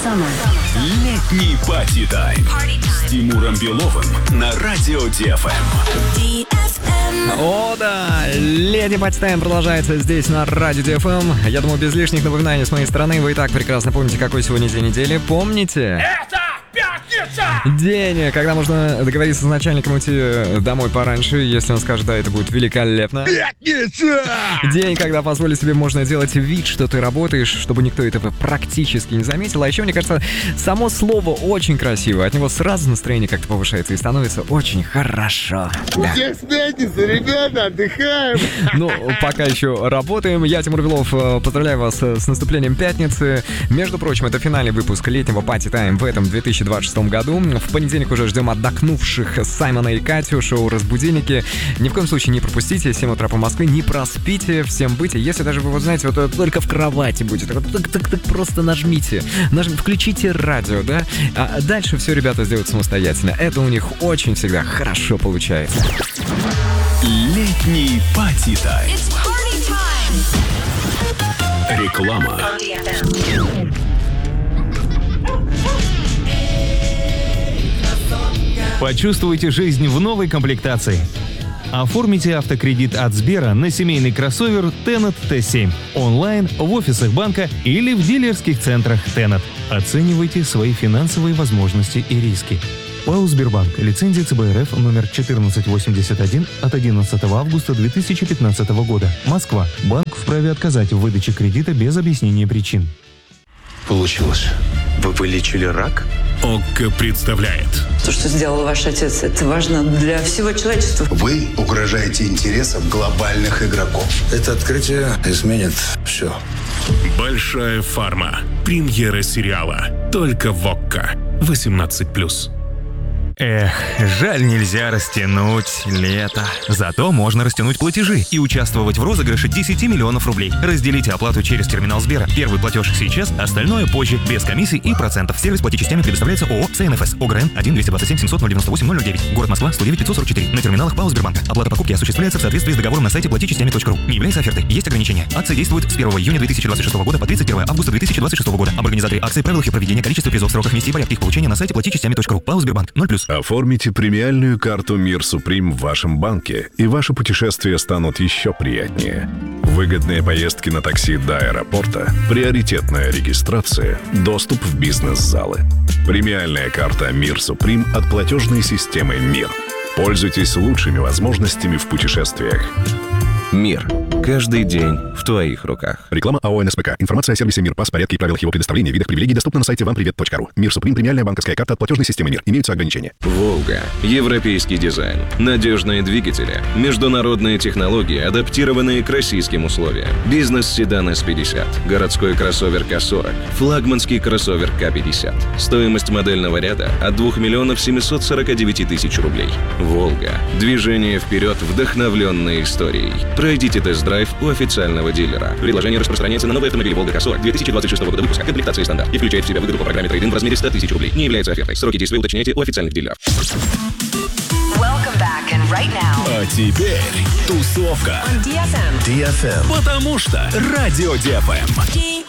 Летний пати-тайм с Тимуром Беловым на Радио DFM. О, да, летний пати-тайм продолжается здесь на Радио DFM. Я думаю, без лишних напоминаний с моей стороны вы и так прекрасно помните, какой сегодня день недели. Помните? Это пятница! День, когда можно договориться с начальником уйти домой пораньше, если он скажет, да, это будет великолепно. Пятница! День, когда позволить себе можно делать вид, что ты работаешь, чтобы никто этого практически не заметил. А еще, мне кажется, само слово очень красиво. От него сразу настроение как-то повышается и становится очень хорошо. Всех с пятницы, ребята, отдыхаем! Ну, пока еще работаем. Я, Тимур Белов, поздравляю вас с наступлением пятницы. Между прочим, это финальный выпуск летнего пати-тайм в этом 2026 году. В понедельник уже ждем отдохнувших Саймона и Катю, шоу «Разбудильники». Ни в коем случае не пропустите, 7 утра по Москве, не проспите, всем быть. Если даже вы, вот знаете, вот только в кровати будете, так просто нажмите, включите радио, да? А дальше все ребята сделают самостоятельно. Это у них очень всегда хорошо получается. Летний пати-тайм. Реклама. Почувствуйте жизнь в новой комплектации. Оформите автокредит от Сбера на семейный кроссовер Tenet T7 онлайн, в офисах банка или в дилерских центрах Tenet. Оценивайте свои финансовые возможности и риски. ПАО «Сбербанк». Лицензия ЦБ РФ номер 1481 от 11 августа 2015 года. Москва. Банк вправе отказать в выдаче кредита без объяснения причин. Получилось. Вы вылечили рак? ОККО представляет. То, что сделал ваш отец, это важно для всего человечества. Вы угрожаете интересам глобальных игроков. Это открытие изменит все. Большая фарма. Премьера сериала. Только в ОККО. 18+. Эх, жаль, нельзя растянуть лето. Зато можно растянуть платежи и участвовать в розыгрыше 10 миллионов рублей. Разделите оплату через терминал Сбера. Первый платеж сейчас, остальное позже, без комиссий и процентов. Сервис «Плати частями» предоставляется ООО «ЦНФС». ОГРН 1-227-700-098-009. Город Москва, 109-544. На терминалах ПАО «Сбербанк». Оплата покупки осуществляется в соответствии с договором на сайте платичастями.ру. Не является офертой. Есть ограничения. Акция действует с 1 июня 2026 года по 31 августа 2026 года. Об организаторе акции, правилах и проведения, количестве призов, сроках, месте и порядке их получения на сайте платичастями.ру. ПАО «Сбербанк» 0+. Оформите премиальную карту «Мир Суприм» в вашем банке, и ваши путешествия станут еще приятнее. Выгодные поездки на такси до аэропорта, приоритетная регистрация, доступ в бизнес-залы. Премиальная карта «Мир Суприм» от платежной системы «Мир». Пользуйтесь лучшими возможностями в путешествиях. Мир. Каждый день в твоих руках. Реклама АО «НСПК». Информация о сервисе «Мир», порядке и правилах его предоставления, видах привилегий доступна на сайте вампривет.ру. «Мир Суприм» — премиальная банковская карта от платежной системы «Мир». Имеются ограничения. «Волга». Европейский дизайн. Надежные двигатели. Международные технологии, адаптированные к российским условиям. Бизнес-седан S50. Городской кроссовер К40. Флагманский кроссовер К50. Стоимость модельного ряда от 2 749 000 рублей. «Волга». Движение вперед, вдохновленное историей. Пройдите тест-драйв у официального дилера. Предложение распространяется на новые автомобили «Волга К40» 2026 года выпуска, комплектации стандарт, и включает в себя выгоду по программе трейд-ин в размере 100 000 рублей. Не является офертой. Сроки действия уточняйте у официальных дилеров. А теперь тусовка. DFM. Потому что Радио DFM.